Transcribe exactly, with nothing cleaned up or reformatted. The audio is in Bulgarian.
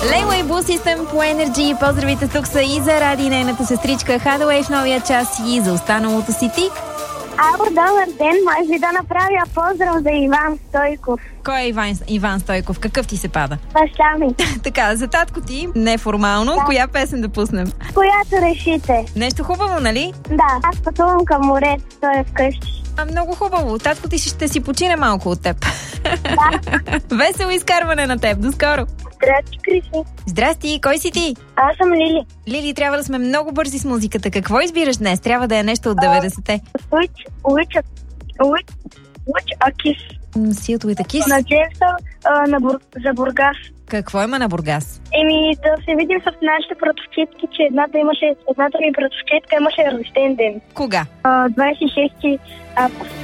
Лейла и Blue System по Energy. Поздравите тук са и за Ради, нейната сестричка Hathaway в новия час и за останалото си ти. Ало, добър ден, може ли да направя поздрав за Иван Стойков? Кой е Иван, Иван Стойков? Какъв ти се пада? Баща ми. Така, за татко ти, неформално, да. Коя песен да пуснем? Която решите. Нещо хубаво, нали? Да, аз пътувам към морето, той е вкъщи. А, много хубаво. Татко ти ще си почине малко от теб. Да. Весело изкарване на теб. До скоро. Здрасти, Криси. Здрасти, кой си ти? Аз съм Лили. Лили, трябва да сме много бързи с музиката. Какво избираш днес? Трябва да е нещо от деветдесетте. Which, which, which, which a kiss. Сият with a kiss? На Джеймса на Бур... за Бургас. Какво има на Бургас? Еми, да се видим с нашите братовчетки, че едната имаше, едната ми братовчетка имаше рожден ден. Кога? двадесет и шести август.